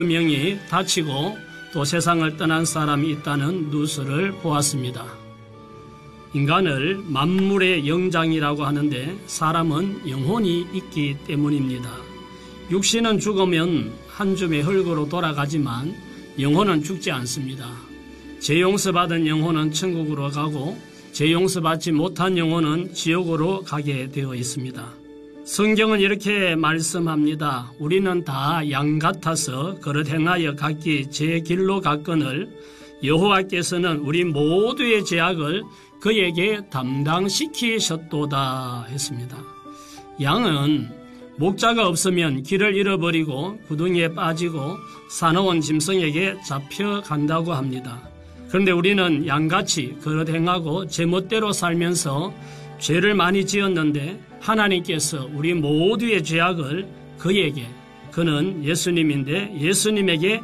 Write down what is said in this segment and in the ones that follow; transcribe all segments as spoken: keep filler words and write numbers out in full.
명이 다치고 또 세상을 떠난 사람이 있다는 뉴스를 보았습니다. 인간을 만물의 영장이라고 하는데 사람은 영혼이 있기 때문입니다. 육신은 죽으면 한 줌의 흙으로 돌아가지만 영혼은 죽지 않습니다. 죄 용서받은 영혼은 천국으로 가고 죄 용서받지 못한 영혼은 지옥으로 가게 되어 있습니다. 성경은 이렇게 말씀합니다. 우리는 다 양 같아서 그릇 행하여 각기 제 길로 갔거늘 여호와께서는 우리 모두의 죄악을 그에게 담당시키셨도다 했습니다. 양은 목자가 없으면 길을 잃어버리고 구덩이에 빠지고 사나운 짐승에게 잡혀간다고 합니다. 그런데 우리는 양같이 그릇 행하고 제멋대로 살면서 죄를 많이 지었는데 하나님께서 우리 모두의 죄악을 그에게, 그는 예수님인데 예수님에게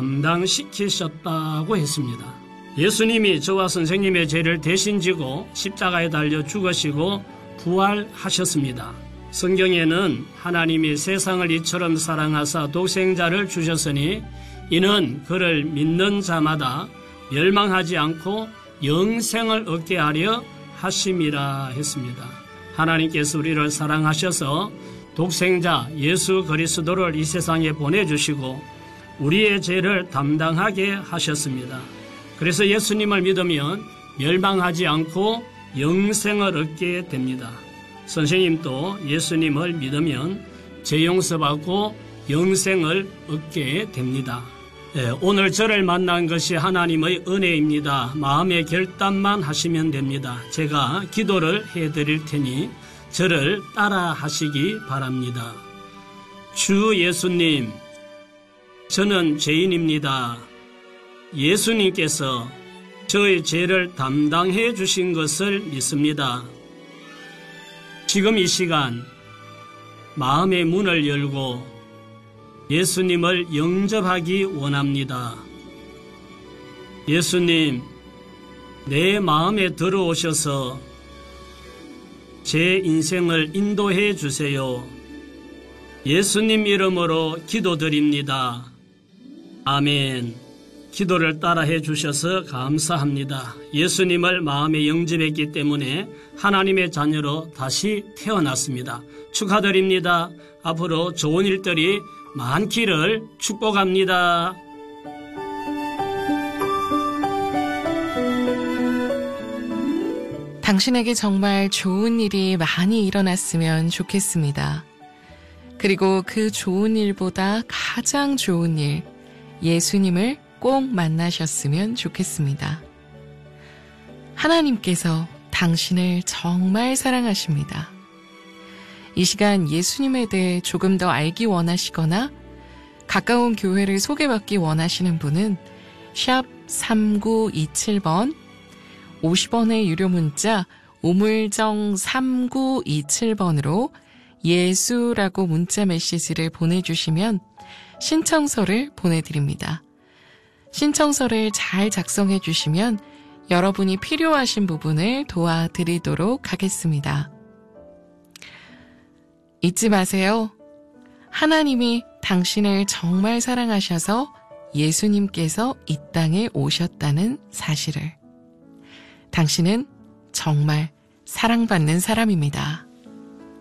담당시키셨다고 했습니다. 예수님이 저와 선생님의 죄를 대신 지고 십자가에 달려 죽으시고 부활하셨습니다. 성경에는 하나님이 세상을 이처럼 사랑하사 독생자를 주셨으니 이는 그를 믿는 자마다 멸망하지 않고 영생을 얻게 하려 하심이라 했습니다. 하나님께서 우리를 사랑하셔서 독생자 예수 그리스도를 이 세상에 보내주시고 우리의 죄를 담당하게 하셨습니다. 그래서 예수님을 믿으면 멸망하지 않고 영생을 얻게 됩니다. 선생님도 예수님을 믿으면 죄 용서받고 영생을 얻게 됩니다. 네, 오늘 저를 만난 것이 하나님의 은혜입니다. 마음의 결단만 하시면 됩니다. 제가 기도를 해드릴 테니 저를 따라 하시기 바랍니다. 주 예수님, 저는 죄인입니다. 예수님께서 저의 죄를 담당해 주신 것을 믿습니다. 지금 이 시간 마음의 문을 열고 예수님을 영접하기 원합니다. 예수님, 내 마음에 들어오셔서 제 인생을 인도해 주세요. 예수님 이름으로 기도드립니다. 아멘. 기도를 따라해 주셔서 감사합니다. 예수님을 마음에 영접했기 때문에 하나님의 자녀로 다시 태어났습니다. 축하드립니다. 앞으로 좋은 일들이 많기를 축복합니다. 당신에게 정말 좋은 일이 많이 일어났으면 좋겠습니다. 그리고 그 좋은 일보다 가장 좋은 일, 예수님을 꼭 만나셨으면 좋겠습니다. 하나님께서 당신을 정말 사랑하십니다. 이 시간 예수님에 대해 조금 더 알기 원하시거나 가까운 교회를 소개받기 원하시는 분은 샵 삼구이칠 번, 오십 원의 유료 문자 우물정 삼구이칠 번으로 예수라고 문자 메시지를 보내주시면 신청서를 보내드립니다. 신청서를 잘 작성해 주시면 여러분이 필요하신 부분을 도와드리도록 하겠습니다. 잊지 마세요. 하나님이 당신을 정말 사랑하셔서 예수님께서 이 땅에 오셨다는 사실을. 당신은 정말 사랑받는 사람입니다.